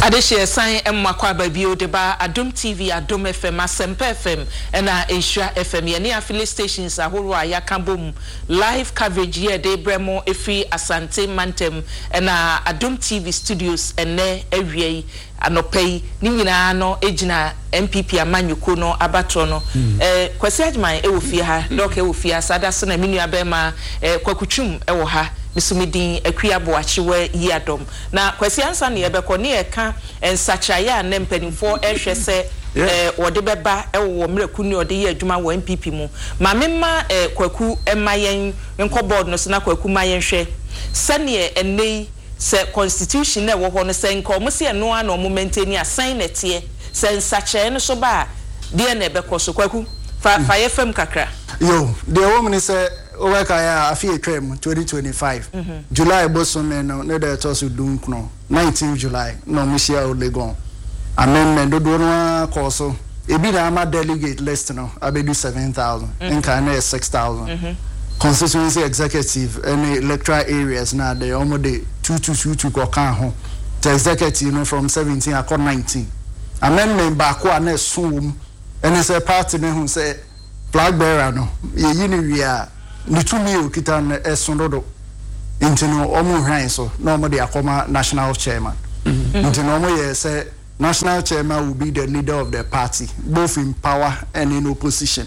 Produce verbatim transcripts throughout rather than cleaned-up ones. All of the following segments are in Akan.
Adeshe sign emma kwa babio deba Adom T V, Adom F M, Asempa F M, and Asia F M. Yeni affiliate stations ahoro ayaka bom live coverage here de bremo efi Asante Mantem and Adom T V studios and ne ewie anopei ni nyina no ejina M P P amanyuko no abato no eh kwasi adman e wo fie ha doc e wo fie asada so na minu abema eh kwakutwum e wo ha misumidin akua boachiwe yiadom na kwasi ansa ne yebekọ ne eka ensachaya na mpanimfo ehwe se eh wode beba e wo miraku ne ode ye adwuma wo M P P mu ma memma eh kwaku emayen nko board no so na kwaku mayen hwe sane enei se constitution na wo ho no se nko mo se no ana mo maintain assign netie se nsachaye no so ba de na ebekọ so kwaku fa fa yefam kakra yo the woman say Oweka ya afie twem twenty twenty-five mm -hmm. July bosome no ne da to so dunkno nineteenth July no musia Olegon amendment do do no koso ebi na ama delegate list no abedu seven thousand nka na six thousand mm -hmm. constituency executive any electoral areas na they almost two two two two ko kan ho the executive no from seventeen akọ nineteen amendment ba ko na sum any say party ne hu say flag bearer no ye yini wia nitumi okita na esondodo intino omu hwan so na omo de akoma national chairman intino omo ye say national chairman will be the leader of the party both in power and in opposition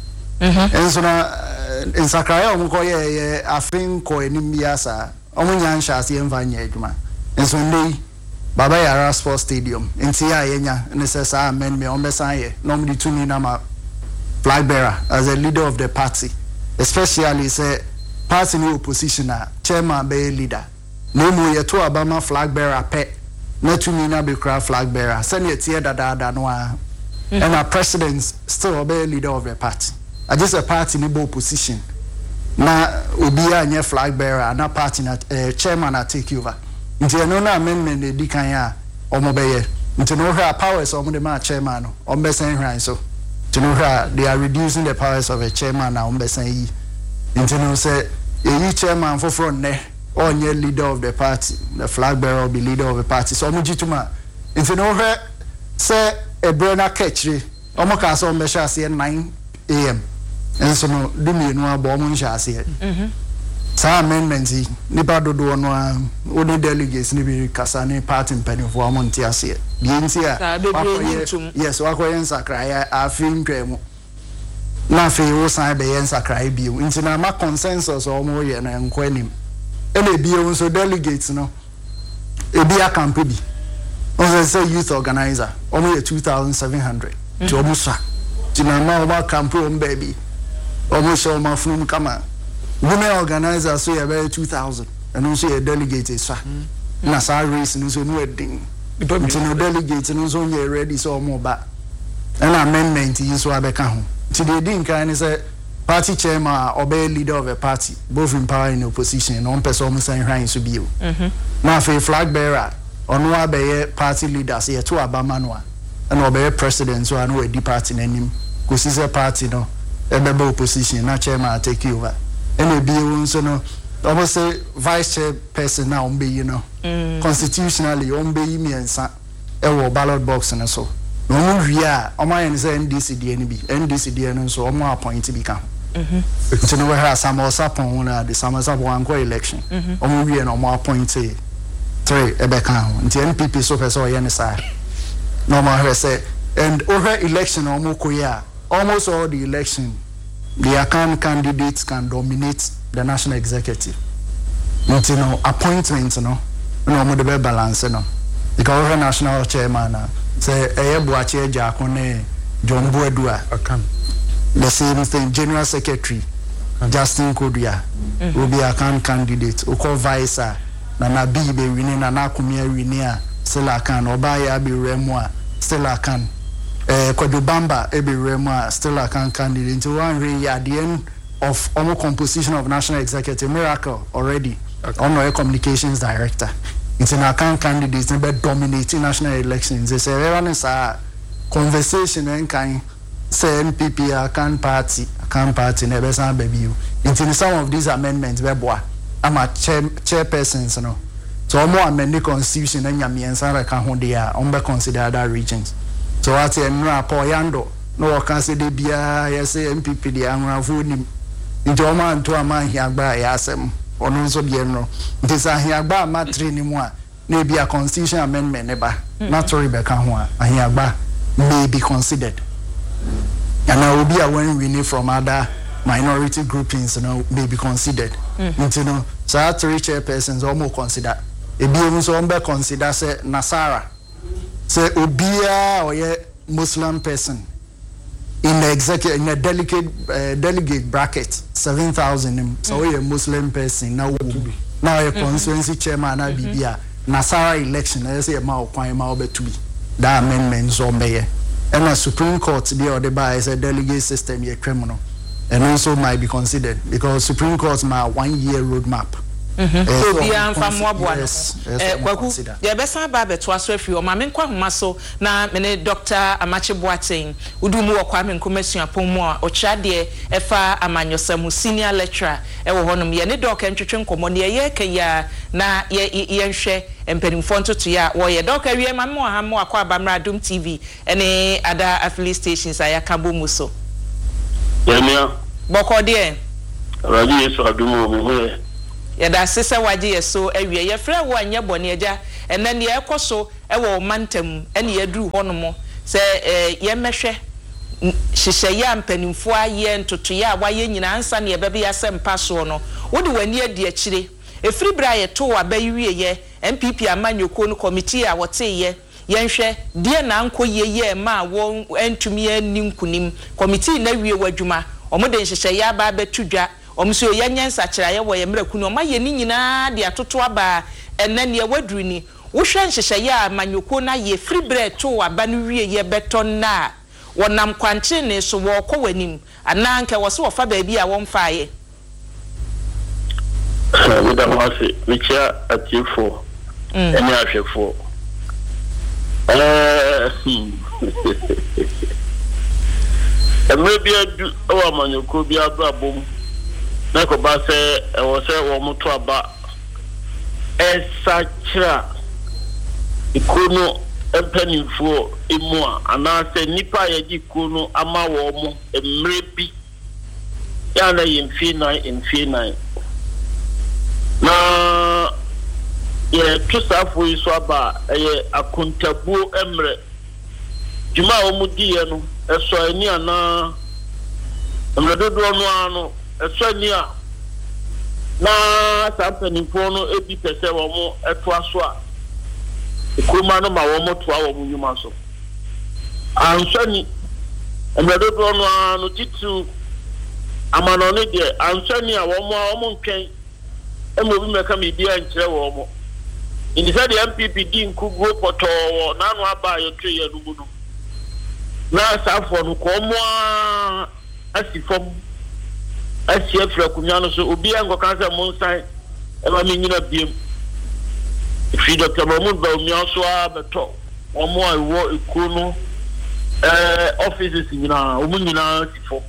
mhm and so na in sakraya omo ko ye ye afin ko enim biasa omo nya nhyase emva nya adwuma and so ndey baba yara sports stadium enti ya yenya ne say sa amen me omo san ye no omo de tumi na ma flag bearer as a leader of the party, especially say party in opposition, chairman be leader. No more yet to Obama flag bearer pet, not to me na be crowd flag bearer. Send it here that that no and our president still be leader of the party. I just a party in opposition. Na ubia nye flag bearer, na party na uh, chairman na take over. Until no na amendment de dikanya omobeye. Until no her powers omo de ma chairman ombe sen hran so. To know how they are reducing the powers of a chairman now, Mbesen. And you say, a chairman for front ne, or near leader of the party, the flag bearer will be leader of the party. So, Mujituma, and you know her say a burner catchery, Omokas on Meshasi at nine A M. And so, no, do me no bomb chassis. Some amendments, Nipado do one, only delegates, Nibi Casani, party in Penny for Montiasi. Yes, Wakoyan Sakra, I think nothing was I be in Sakra Bill. Into my consensus or more and Quenim. And a bill so delegates, no. A beer campaign. Also, say youth organizer, only a two thousand seven hundred. To Omusa. To my campaign, baby. Almost all my film come out. Women organizer say about two thousand, and also a delegate is sir. Na sa race no so no wedding. Because no delegate no so you ready so more back. And amendment is so abeka ho. Ti dey din kan say party chairman or be leader of a party, both in power and opposition, no person almost say hwan so bio. Mhm. Na for flag bearer, ono abeye party leaders here to Obama no a. And obey president so no e party nanim. Ko si say party no e be opposition na chairman take over. And a bill so no almost say vice chair person now on be you know mm. constitutionally on be me and sa e ballot box and so no we are o my say N D C D N B N D C D N so o mo appoint be kan mhm so no we have some sapon na the some sapon one election o mo we na o mo appoint three e be kan nti N P P so person o ye ne sa no mo say and over election o mo koya almost all the election the account candidates can dominate the national executive. Not you know appointments, no, no more the balance, no. Because the national chairman say a Buache Jacone, John Boedua, the same thing. General Secretary Justin Kodia will be account candidate. Oko vice Nana Bibe winning Nana Kumia winner still a can Obaya be Remoa still a can. Eh, Kodubamba Ebi Rema still a can candidate into one ray at the end of almost composition of national executive miracle already. Okay. On our communications director. It's an account candidate never dominating national elections. They say everyone is a conversation and kind say N P P account party account party never san baby you. Into some of these amendments, I'm a chair chairpersons, you know. so omo amend the constitution and nyamiensa reka ho dey a on be consider other regions so what enra pa yando no can say de bia yes M P P dey anrafo nim nti omo anto ama hiagba ya asem ono nso de no nti sa hiagba ma three ni mu a na bia constitution amendment ne ba na tori be ka ho a hiagba may be considered and I will be aware we from other minority groupings you know may be considered mm. you know so that three chairpersons almost consider e bi even so be consider say Nasara say obia or ye Muslim person in the executive in a delicate uh, delegate bracket seven thousand so mm. a Muslim person now now a constituency chairman na mm-hmm. bibia Nasara election I say ma okwan ma obetu bi that amendment so meye and the Supreme Court the other by is a delegate system ye criminal and also might be considered because Supreme Court my one year roadmap. Mhm. So bi anfa mo aboa no. Eh kwaku ye be san ba beto aso afi o ma me nkwa homa so na me ne Doctor Amache Boateng udumu wo kwa me nkomasua pon mu a o chade e fa amanyosam senior lecturer e wo honom ye ne doc entwetwe nkomo ne ye kan ya na ye ye nhwe empanimfo ntoto ya wo ye doc awie ma me wo ha mo akwa Abamra Adom T V ene ada affiliate stations ayaka bomu so. Yemia boko de radio yeso adumo mo ho yada sese waje yeso awie ye frɛ wo anya bɔne agya ene ne ekoso e wo mantam ene yaduru honomo se ye mehwɛ hyehyɛ ya mpanimfo aye ntoto ya waye nyina ansa ne bebe ya sempa so no wode wani adi akire efiri bra ye to abayiwie ye M P P amanyoko no committee a wote ye yenhwɛ die na anko yeye ma wo entumi aninkunim committee na wie wadwuma omo de hyehyɛ ya ba betudwa omo so yenyensa kyerɛ ye wo ye mrakunu oma ye ni nyina de atoto aba enne ne waduru ni wo hwɛ hyehyɛ ya amanyoko na ye free bread to aba no wie ye beton na wonam kwanche ne so wo kɔ wanim ananka wo so wo fa ba bi a won faaye we da wase we chia atifo ene ahwefo eh emre bi adu o amanyoko bi abrabom na ko ba se e wo se wo moto aba esa kira ikono empanifo emu a ana se nipa ye di ikono ama wo mo emre bi ya na yemfi na emfi na na ye tusafo iso aba ye akontabuo emre juma o mudi ye no eso ani ana emre dodo no ano eso ani a na sampanifo no ebi pese wo mo eto aso a ikoma no ma wo mo to a wo mo nyuma so ansani emre dodo no ano titu amano ne de ansani a wo mo a wo mo ntwen emo bi meka me bia nkyere wo mo indisa de M P P din kugo poto na no aba yo twe ya numu no na safo no ko mo asifom asia fra kunya no so obi an go kansa mo nsan e ma me nyina biem fi Doctor Mahmoud Bawumia so abeto o mo awo ekuru no eh offices nyina o mo nyina sifo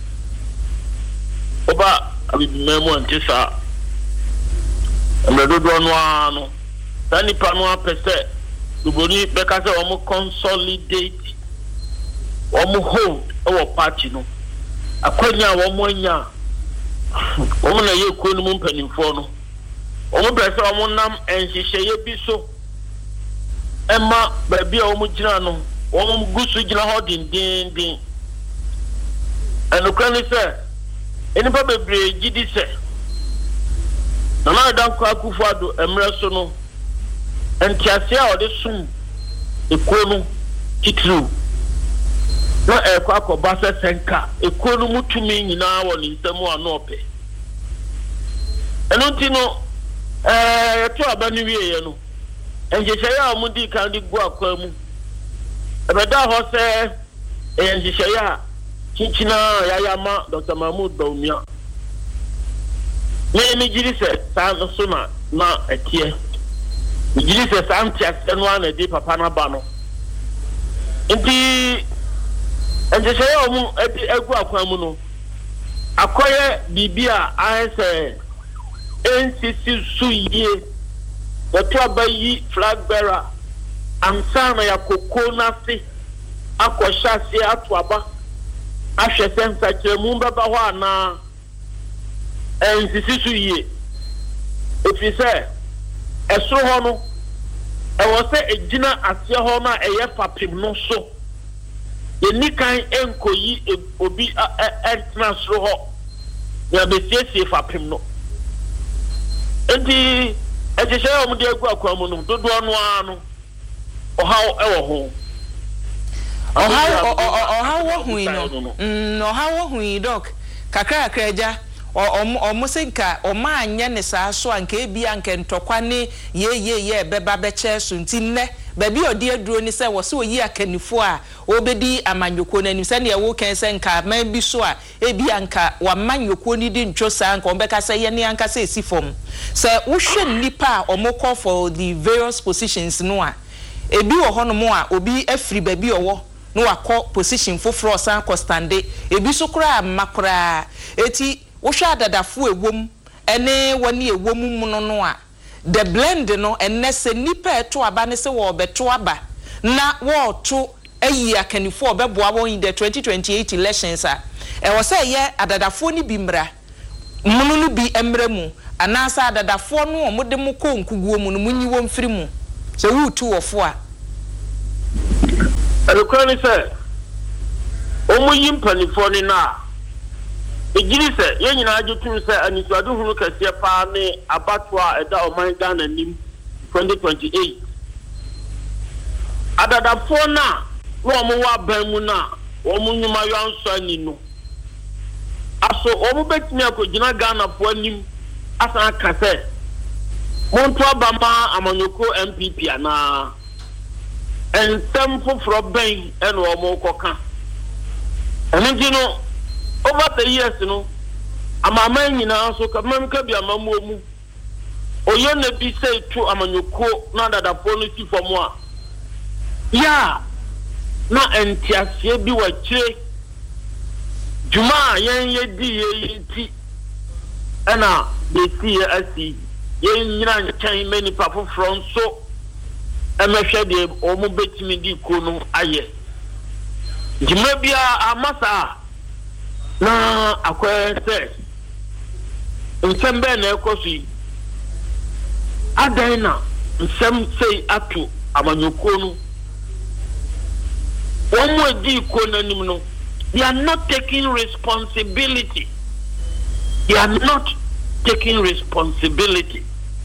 oba abi memo antisa Mredodo no ano tani pano apese uboni beka se omo consolidate omo hold our party no akwanya omo anya omo na ye ko no mpanimfo no omo pese omo nam enhihye ye bi so ema ba bia omo gina no omo gusu gina ho din din din enokra ni se enipa bebre gidi se na dan kwa Akufo-Addo emre so no entiase a ode sum ekonu titru na e kwa akoba se senka ekonu mutumi nyina wo ni nsemu ano ope eno ntino eh to aba ni wie ye no enjehye ya mudi kan di gu akwa mu ebeda ho se enjehye ya chichina ya ya ma Doctor Mahmoud Bawumia me me jiri se sa so na na etie me jiri se sa antia se no ana di papa na ba no nti enje se yo mu edi egu akwa mu no akoye bibia a se N C C su yie wɔto abayi flag bearer ansa na yakoko na se akɔhyɛ ase ato aba ahwɛ sɛ nsakyerɛmu bɛba hɔ anaa ɛnsisi so yie ɛfiri sɛ ɛsoro hɔ no ɛwɔ sɛ ɛgyina aseɛ hɔ no a ɛyɛ fapem no so yɛni kan ɛnkɔyi obi ɛtena soro hɔ na bɛsiesie fapem no enti ɛhyehyɛ a wɔde agu akwan mu no dodoɔ no ara no ɔhaw ɛwɔ ho ɔhaw ɔhaw wɔ hui no mm ɔhaw wɔ hui dok kakra kakra agya ɔmo se nka ɔma anyɛ ne saa so anka ebia anka ntɔkwa ne ye ye ye bɛba bɛkyɛ so nti nnɛ baabi ɔde aduro ni sɛ wɔse oyi akanifo a obedi amanyoko nanim sɛ ne ɛwo kan sɛ nka man bi so a ebia anka wamanyoko ni di ntwo saa anka ɔbɛka sɛ ye ne anka sɛ esi fam sɛ wohwɛ nipa a ɔmo call for the various positions no a ebi wɔ hɔ no mo a obi afiri baabi ɔwɔ no wakɔ position foforo san kɔ stande ebi so kora makora eti wohwa adadafo ewom ene woni ewom mu no no a the blend no enne se nipa eto aba ne se wo beto aba na wo to ayi akanifo obeboa won in the twenty twenty-eight elections a e wo se ye adadafo ni bi mra munu no bi emra mu anasa adadafo no omode mu ko nkuguo mu no munyi wo mfiri mu se wu tu wofo a alukoni se omu yimpanifo ni na ejiri se ye nyina ajutu se anisuadu hunu kase pa ne abatwa eda oman Ghana nim twenty twenty-eight adadafo na wo omu wa ban mu na omu nyuma yo anso ani no aso omu betimi akogina Ghana fo anim asan kase monto abama amanyoko M P P ana ensem foforo ben eno omu koka eni no over the years no amama nyina so ka mam ka bi amamu omu oye na bi say to amanyoko na dadafo no ti fo mo a ya na entiasie bi wa kire juma yen ye di ye ti ana be see asi yen nyina nkan mani papo from so emehwe de omu betimi di ko no aye juma bia amasa na akwese nsembe na ekosi adaina nsem sei atu amanyoko no omo edi ko nanim no they are not taking responsibility they are not taking responsibility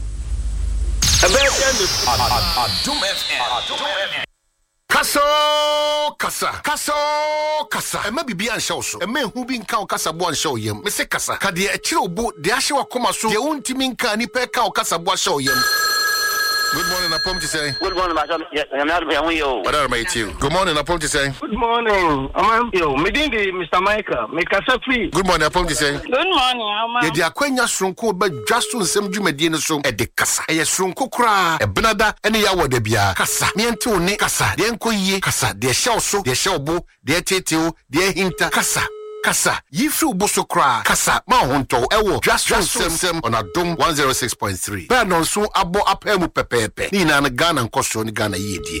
Kaso kasa kaso kasa ema bibi an show so ema hu bi nka o kasa bo an show yem me se kasa ka de akire obo de ahye wakoma so de untimi nka ni pe ka o kasa bo show yem. Good morning, Apom to say. Good morning, Master. Yes, I'm not behind you. What are my you? Good morning, Apom to say. Good morning, I'm you. Meeting the Mister Michael. Make us free. Good morning, Apom to say. Good morning, I'm. Ye di akwanya sonko ba dwaso nsem dwumadi ne so e de kasa. Eye sonko kra e benada ene ya wode bia. Kasa. Me ente one kasa. De enko yie kasa. De hye so, de hye obo, de teteo, de hinta kasa. Kasa, yifri uboso kra, kasa, ma honto, ewo, just sem sem on Adom one oh six point three. Ba non so abo apemu pepepe. Ni na Ghana nkoso ni Ghana yedi.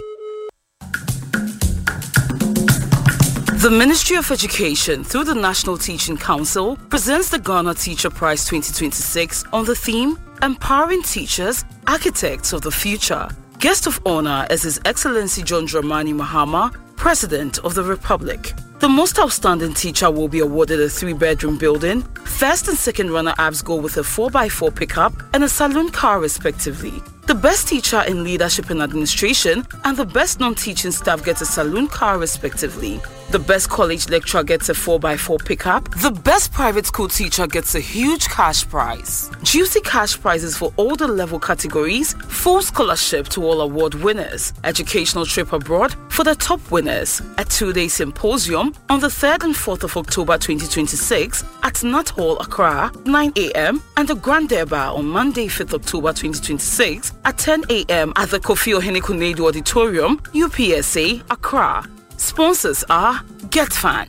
The Ministry of Education, through the National Teaching Council, presents the Ghana Teacher Prize twenty twenty-six on the theme, Empowering Teachers, Architects of the Future. Guest of honor is His Excellency John Dramani Mahama, President of the Republic. The most outstanding teacher will be awarded a three-bedroom building. First and second runner-ups go with a four by four pickup and a saloon car, respectively. The best teacher in leadership and administration and the best non-teaching staff gets a saloon car, respectively. The best college lecturer gets a four by four pickup. The best private school teacher gets a huge cash prize. Juicy cash prizes for all the level categories. Full scholarship to all award winners. Educational trip abroad for the top winners. A two-day symposium on the third and fourth of October twenty twenty-six at Nat Hall, Accra, nine a.m. and the Grand Deba on Monday, fifth of October twenty twenty-six at ten a.m. at the Kofi Ohene Konadu Auditorium, U P S A, Accra. Sponsors are GetFund,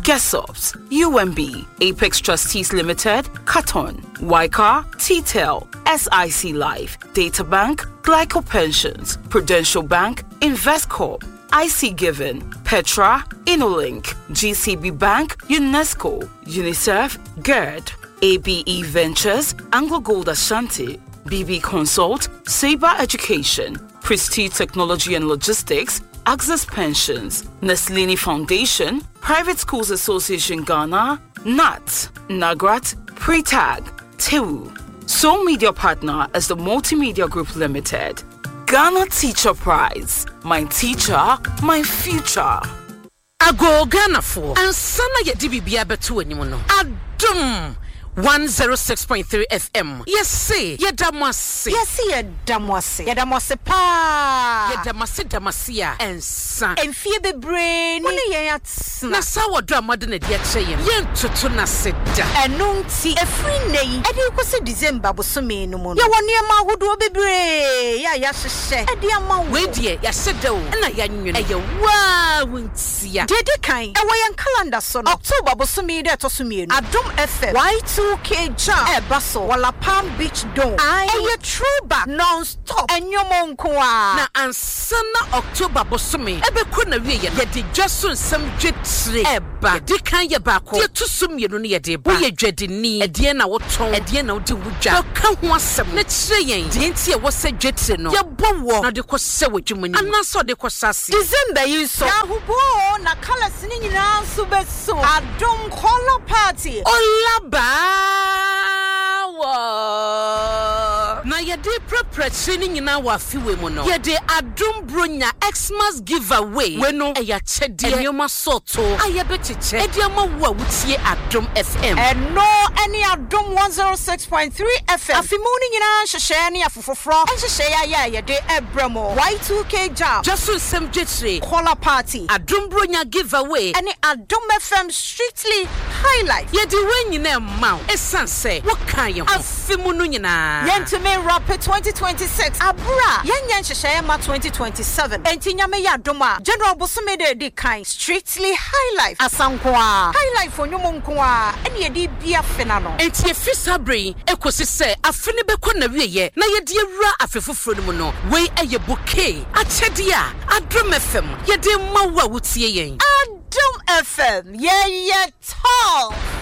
Gesops, U M B, Apex Trustees Limited, Caton, Wycar, T-Tel, S I C Life, Databank, Glyco Pensions, Prudential Bank, Investcorp, I C Given, Petra, Inolink, G C B Bank, UNESCO, UNICEF, GERD, A B E Ventures, Anglo Gold Ashanti, B B Consult, Sabre Education, Prestige Technology and Logistics, Access Pensions, Neslini Foundation, Private Schools Association Ghana, N A T, Nagrat, Pretag, Tewu. Sole Media Partner is the Multimedia Group Limited. Ghana Teacher Prize. My teacher, my future. Ago Ghana for and sana ye D B B abeto animu Adum one oh six point three F M. Yes, say, ye damase. Yes, see, ye damase. Ye damase pa. Ye damase damasia and san. And fear the brain. When ye at na sawa drama than a dear chain. Yen to na sit and nunti a free nay. And you could say December was so mean no more. You want near ma who do be brave. Ya, yes, say. A dear ma, wait, ye, ya sit down. And I yan you, a wow, won't see ya. Did the kind. A way and calendar son. October was so me that was me. Adum F M. Why two K jam e baso wala Palm Beach dome I a true back non-stop and your monkwa na ansana October bosome ebe ko na wie ye de dwaso nsam dwetre eba de kan ye ba ko ye to sum ye no ne ye de ba ye dwadini e de na woton e de na wodi wudwa ka ho asem na kire yen de nti e wo se dwetre no ye bowo na de ko se wadwumani anaso de ko sase December yi so ya hubo na colors ni nyina so beso Adum color party olaba na yede preparation nyina wa fiwe mu no yede Adum bronya Xmas giveaway we no eya chede enyoma soto ayebetiche ediama wo wutie Adum F M and no any Adum one oh six point three F M afimuni nyina hwehwe ne afofofro hwehwe ya ya yede ebramo Y two K jam just so sem jetre color party Adum bronya giveaway and Adum F M strictly highlight yede we nyina ma esanse wo kan ye ho afimunu nyina yentime Rapid twenty twenty-six abra yenyen hwehwe ma twenty twenty-seven enti nyame ya Adum a general bosome de de kan strictly highlight asankwa highlight for nyomo nkoa ene yede bia fena no enti e fisa brain ekosi se afene bekọ na wieye na yede awura afefoforo no mu no we eye bouquet achede a Adum F M yede mawa wutie yen Adum F M ye ye tall